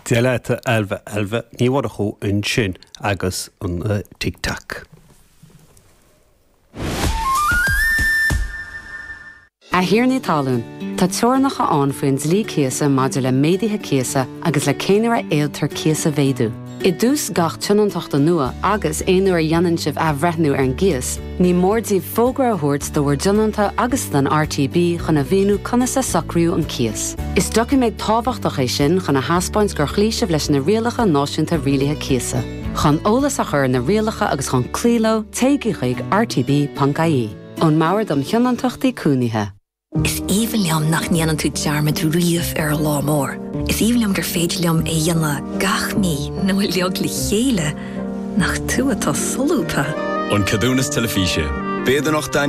Dialata Alva ní wadachu in sin agus an tic-tac. A hiarna talún, tá teornacha an faoin dlí céasa maidir le médaithe céasa agus le céinear éaltar céasa bhéadú. I dús gach tionantochta nua agus éonúair dhéanann sibh a bhreithnú ar an gcéas, ní mórdí fógra a thuirt do bhfuir dionanta agus den RTB chuna bhíonú conasa sacrú an céas. Is doci méid tábhachtach é sin chuna haspáins gur chlíisih leis na rialacha náisiúnta rialaithe céasa. Chun ólas a chur na rialacha agus chun clíló téigigh rtb.ie. Ón mabhar dom tionantochtaí cúnaithe. Is even liam nach níanaan tú dearmid riamh ar lá mór. Is even liam gur féidir liam é dhéanana gach mí nó leog le chéile nach tú atá solúpa. An cadúnas telefíse. Béidir nach